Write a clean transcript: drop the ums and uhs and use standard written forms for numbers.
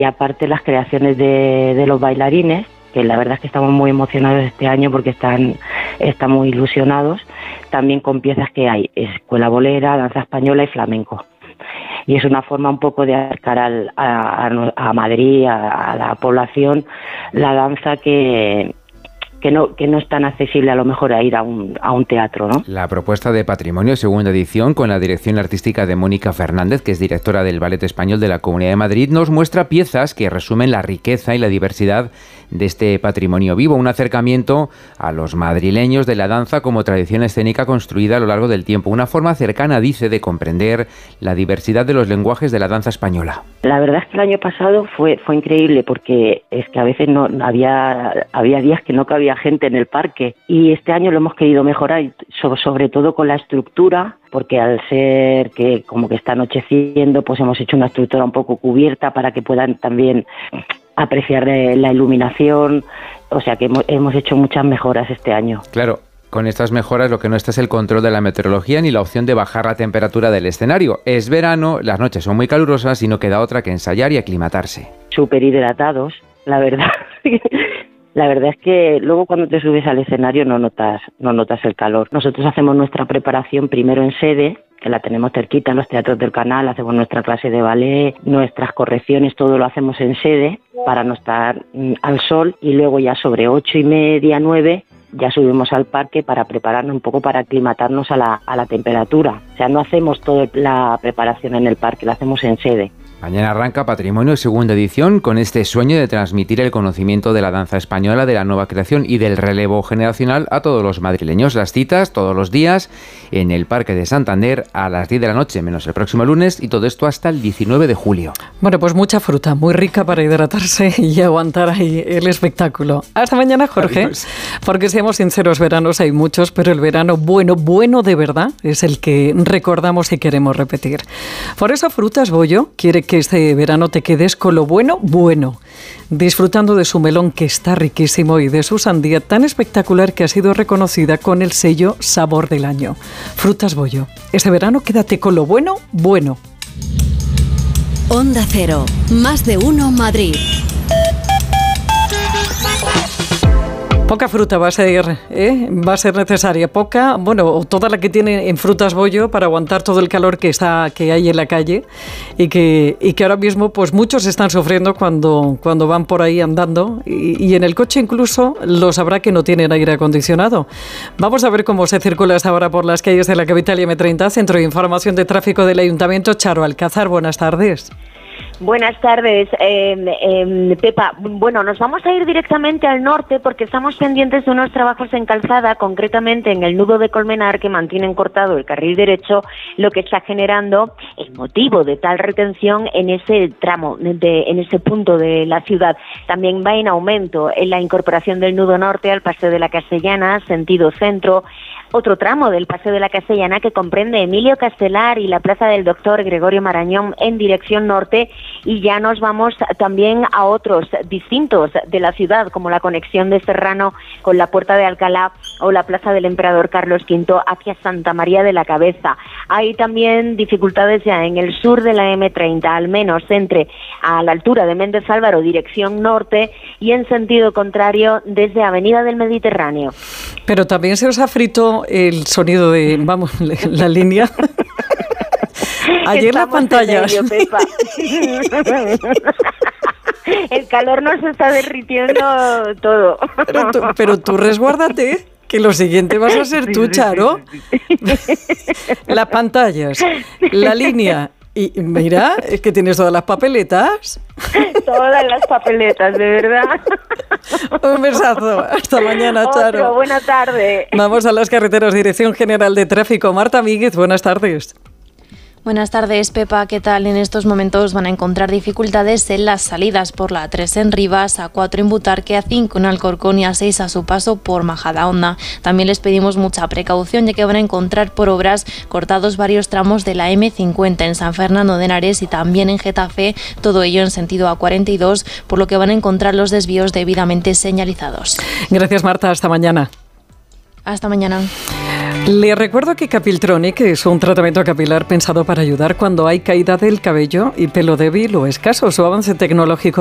Y aparte las creaciones de los bailarines, que la verdad es que estamos muy emocionados este año porque están muy ilusionados, también con piezas que hay, escuela bolera, danza española y flamenco. Y es una forma un poco de acercar a Madrid, a la población, la danza que no es tan accesible a lo mejor a ir a un teatro, ¿no? La propuesta de Patrimonio, segunda edición, con la dirección artística de Mónica Fernández, que es directora del Ballet Español de la Comunidad de Madrid, nos muestra piezas que resumen la riqueza y la diversidad de este patrimonio vivo, un acercamiento a los madrileños de la danza como tradición escénica construida a lo largo del tiempo, una forma cercana, dice, de comprender la diversidad de los lenguajes de la danza española. La verdad es que el año pasado fue increíble porque es que a veces no había días que no cabía gente en el parque, y este año lo hemos querido mejorar, sobre todo con la estructura, porque al ser que como que está anocheciendo, pues hemos hecho una estructura un poco cubierta para que puedan también apreciar la iluminación, o sea que hemos hecho muchas mejoras este año. Claro. Con estas mejoras lo que no está es el control de la meteorología ni la opción de bajar la temperatura del escenario. Es verano, las noches son muy calurosas y no queda otra que ensayar y aclimatarse. Súper hidratados, la verdad. La verdad es que luego cuando te subes al escenario no notas el calor. Nosotros hacemos nuestra preparación primero en sede, que la tenemos cerquita en los teatros del canal, hacemos nuestra clase de ballet, nuestras correcciones, todo lo hacemos en sede para no estar al sol, y luego ya sobre 8:30, 9 ya subimos al parque para prepararnos un poco, para aclimatarnos a la temperatura. O sea, no hacemos toda la preparación en el parque, la hacemos en sede. Mañana arranca Patrimonio, segunda edición, con este sueño de transmitir el conocimiento de la danza española, de la nueva creación y del relevo generacional a todos los madrileños. Las citas todos los días en el Parque de Santander a las 10 de la noche, menos el próximo lunes, y todo esto hasta el 19 de julio. Bueno, pues mucha fruta, muy rica para hidratarse y aguantar ahí el espectáculo. Hasta mañana, Jorge. Adiós. Porque seamos sinceros, veranos hay muchos, pero el verano bueno de verdad es el que recordamos y queremos repetir. Por eso Frutas Bollo quiere que este verano te quedes con lo bueno, disfrutando de su melón, que está riquísimo, y de su sandía tan espectacular que ha sido reconocida con el sello Sabor del Año. Frutas Bollo. Este verano quédate con lo bueno. Onda Cero, más de uno Madrid. Poca fruta va a ser necesaria, poca, bueno, toda la que tiene en Frutas Bollo para aguantar todo el calor que hay en la calle, y que ahora mismo pues muchos están sufriendo cuando van por ahí andando, y en el coche incluso los habrá que no tienen aire acondicionado. Vamos a ver cómo se circula hasta ahora por las calles de la capital y M30, Centro de Información de Tráfico del Ayuntamiento. Charo Alcázar, buenas tardes. Buenas tardes, Pepa. Bueno, nos vamos a ir directamente al norte porque estamos pendientes de unos trabajos en calzada, concretamente en el nudo de Colmenar, que mantienen cortado el carril derecho, lo que está generando el motivo de tal retención en ese tramo, en ese punto de la ciudad. También va en aumento en la incorporación del nudo norte al Paseo de la Castellana, sentido centro. Otro tramo del Paseo de la Castellana que comprende Emilio Castelar y la Plaza del Doctor Gregorio Marañón en dirección norte, y ya nos vamos también a otros distintos de la ciudad, como la conexión de Serrano con la Puerta de Alcalá o la Plaza del Emperador Carlos V hacia Santa María de la Cabeza. Hay también dificultades ya en el sur de la M30, al menos a la altura de Méndez Álvaro, dirección norte, y en sentido contrario desde Avenida del Mediterráneo. Pero también se os ha frito el sonido de, la línea. Ayer la pantalla. El calor nos está derritiendo todo. Pero tú resguárdate, que lo siguiente vas a ser tú, Charo. Las pantallas, la línea. Y mira, es que tienes todas las papeletas. Todas las papeletas, de verdad. Un besazo. Hasta mañana, Charo. Buena tarde. Vamos a las carreteras. Dirección General de Tráfico. Marta Míguez, buenas tardes. Buenas tardes, Pepa. ¿Qué tal? En estos momentos van a encontrar dificultades en las salidas por la A3 en Rivas, A4 en Butarque, A5 en Alcorcón y A6 a su paso por Majadahonda. También les pedimos mucha precaución, ya que van a encontrar por obras cortados varios tramos de la M50 en San Fernando de Henares y también en Getafe, todo ello en sentido A42, por lo que van a encontrar los desvíos debidamente señalizados. Gracias, Marta. Hasta mañana. Hasta mañana. Le recuerdo que Capiltronic es un tratamiento capilar pensado para ayudar cuando hay caída del cabello y pelo débil o escaso. Su avance tecnológico